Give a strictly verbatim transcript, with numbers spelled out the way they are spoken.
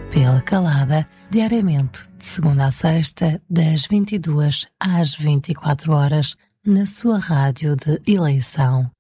pela Calada, diariamente, de segunda a sexta, das vinte e duas às vinte e quatro horas, na sua rádio de eleição.